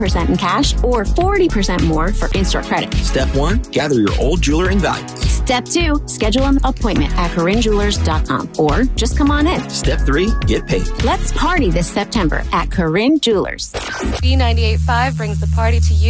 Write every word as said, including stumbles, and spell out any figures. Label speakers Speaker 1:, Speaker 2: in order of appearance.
Speaker 1: percent in cash or forty percent more for in-store credit.
Speaker 2: Step one, gather your old jewelry and valuables.
Speaker 1: Step two, schedule an appointment at Corinne Jewelers dot com or just come on in.
Speaker 2: Step three, get paid.
Speaker 1: Let's party this September at Corinne Jewelers.
Speaker 3: B ninety-eight point five brings the party to you.